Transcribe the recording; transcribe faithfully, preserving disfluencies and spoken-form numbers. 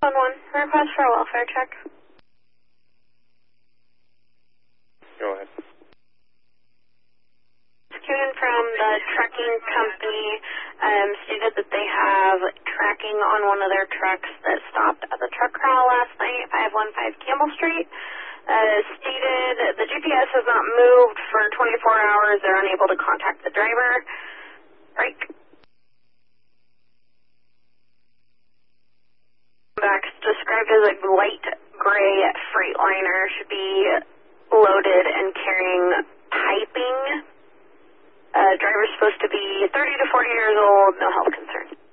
one one, request for a welfare check. Go ahead. Student from the trucking company um, stated that they have tracking on one of their trucks that stopped at the truck crawl last night, five one five Campbell Street. Uh, stated the G P S has not moved for twenty-four hours. They're unable to contact the driver. Break. Back described as a light gray Freightliner, should be loaded and carrying piping. Uh, driver's supposed to be thirty to forty years old, no health concerns.